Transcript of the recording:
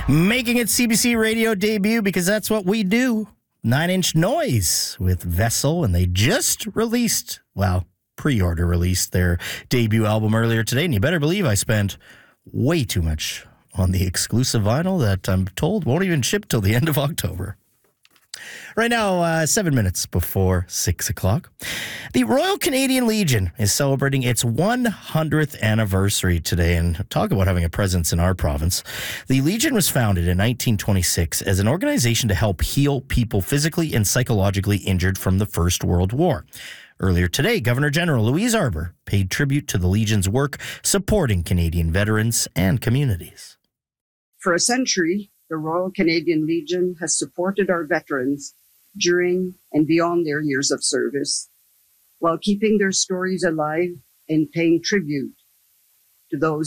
Making its CBC radio debut because that's what we do. 9 Inch Noise with Vessel, and they just released, well, pre-order released their debut album earlier today, and you better believe I spent way too much on the exclusive vinyl that I'm told won't even ship till the end of October. Right now, 7 minutes before 6 o'clock. The Royal Canadian Legion is celebrating its 100th anniversary today, and talk about having a presence in our province. The Legion was founded in 1926 as an organization to help heal people physically and psychologically injured from the First World War. Earlier today, Governor General Louise Arbour paid tribute to the Legion's work supporting Canadian veterans and communities. For a century, the Royal Canadian Legion has supported our veterans during and beyond their years of service, while keeping their stories alive and paying tribute to those